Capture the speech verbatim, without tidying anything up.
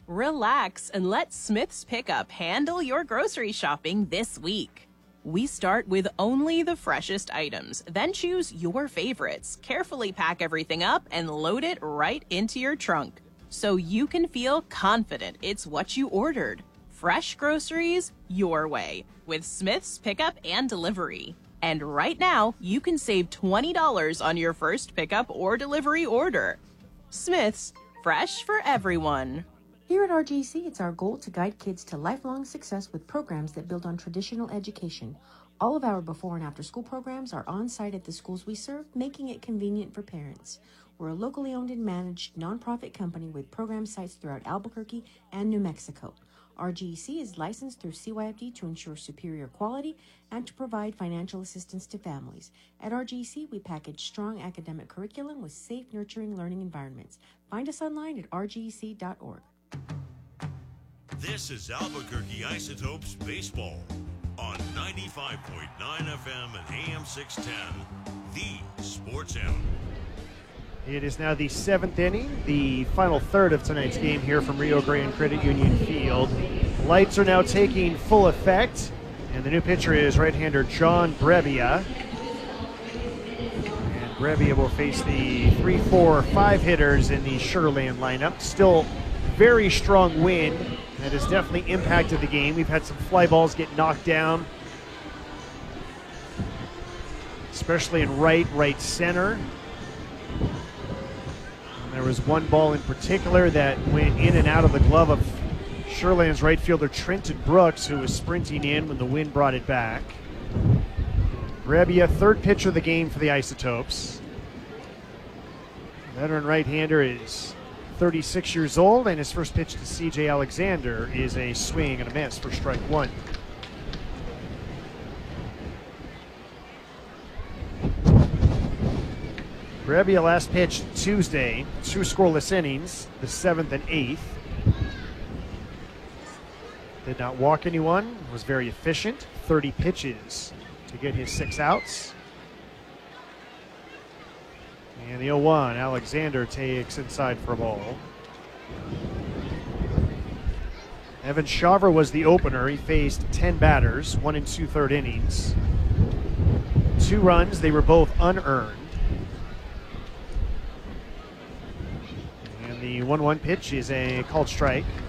Relax and let Smith's Pickup handle your grocery shopping this week. We start with only the freshest items, then choose your favorites, carefully pack everything up, and load it right into your trunk, so you can feel confident it's what you ordered. Fresh groceries your way with Smith's Pickup and Delivery. And right now, you can save twenty dollars on your first pickup or delivery order. Smith's, fresh for everyone. Here at R G C, it's our goal to guide kids to lifelong success with programs that build on traditional education. All of our before and after school programs are on site at the schools we serve, making it convenient for parents. We're a locally owned and managed nonprofit company with program sites throughout Albuquerque and New Mexico. R G C is licensed through C Y F D to ensure superior quality and to provide financial assistance to families. At R G C, we package strong academic curriculum with safe, nurturing learning environments. Find us online at r g c dot org. This is Albuquerque Isotopes Baseball on ninety-five point nine F M and A M six ten, the Sports Animal. It is now the seventh inning, the final third of tonight's game here from Rio Grande Credit Union Field. Lights are now taking full effect, and the new pitcher is right-hander John Brebbia. And Brebbia will face the three, four, five hitters in the Sugarland lineup. Still very strong wind that has definitely impacted the game. We've had some fly balls get knocked down, especially in right, right center. There was one ball in particular that went in and out of the glove of Sugarland's right fielder Trenton Brooks, who was sprinting in when the wind brought it back. Brebbia, third pitcher of the game for the Isotopes. Veteran right-hander is thirty-six years old, and his first pitch to C J Alexander is a swing and a miss for strike one. Brebbia last pitched Tuesday, two scoreless innings, the seventh and eighth. Did not walk anyone, was very efficient, thirty pitches to get his six outs. And the oh one, Alexander takes inside for a ball. Evan Shaver was the opener. He faced ten batters, one and two third innings. Two runs, they were both unearned. The one one pitch is a called strike.